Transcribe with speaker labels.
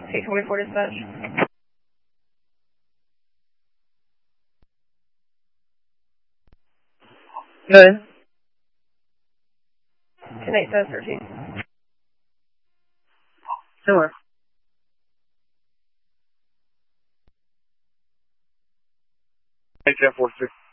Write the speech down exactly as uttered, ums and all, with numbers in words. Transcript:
Speaker 1: eight twenty-four dispatch.
Speaker 2: Good.
Speaker 1: ten eight seven thirteen.
Speaker 2: Sure.
Speaker 3: H F four six.